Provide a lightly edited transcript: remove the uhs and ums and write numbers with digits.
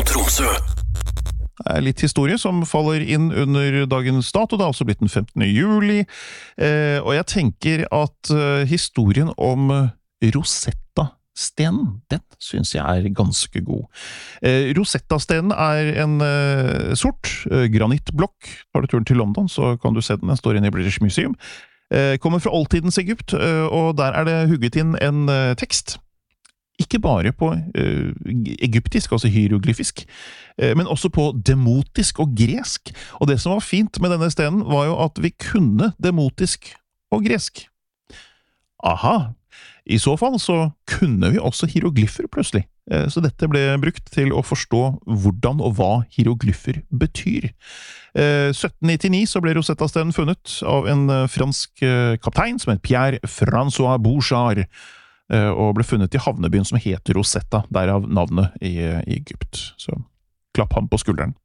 Tromsø. Litt historie som faller inn under dagens dato, det har altså blitt den 15. juli, og jeg tenker at historien om Rosetta-stenen, den synes jeg er ganske god. Rosetta-stenen er en sort granittblokk. Tar du turen til London, så kan du se den står inne i British Museum. Kommer fra oldtidens Egypt, og der er det hugget inn en tekst. Ikke bare på egyptisk, altså hieroglyfisk, men også på demotisk og gresk. Og det som var fint med denne stenen var jo at vi kunne demotisk og gresk. Aha! I så fall så kunne vi også hieroglyffer plutselig. Så dette ble brukt til å forstå hvordan og hva hieroglyffer betyr. 1799 så ble Rosetta-stenen funnet av en fransk kaptein som het Pierre-François Bouchard, og ble funnet i havnebyen som heter Rosetta, derav navnet i Egypt. Så klapp ham på skulderen.